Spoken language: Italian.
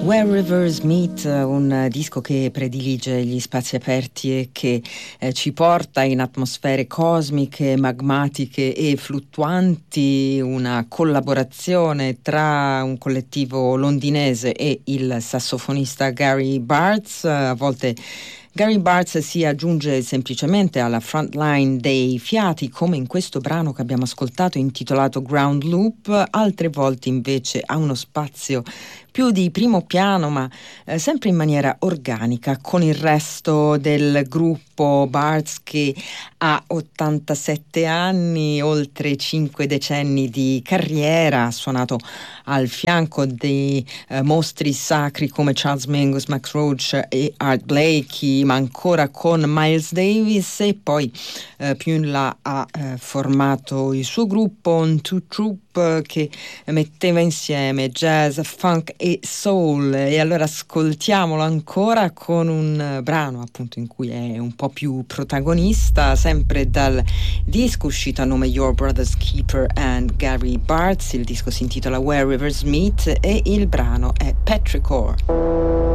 Where Rivers Meet, un disco che predilige gli spazi aperti e che ci porta in atmosfere cosmiche, magmatiche e fluttuanti, una collaborazione tra un collettivo londinese e il sassofonista Gary Bartz. A volte Gary Bartz si aggiunge semplicemente alla frontline dei fiati, come in questo brano che abbiamo ascoltato intitolato Ground Loop, altre volte invece ha uno spazio più di primo piano, ma sempre in maniera organica con il resto del gruppo. Bartz, che ha 87 anni, oltre 5 decenni di carriera, ha suonato al fianco di mostri sacri come Charles Mingus, Max Roach e Art Blakey, ma ancora con Miles Davis, e poi più in là ha formato il suo gruppo On Two Troop, che metteva insieme jazz, funk e soul. E allora ascoltiamolo ancora con un brano appunto in cui è un po' più protagonista, sempre dal disco uscito a nome Your Brother's Keeper and Gary Bartz. Il disco si intitola Where Rivers Meet e il brano è Petrichor.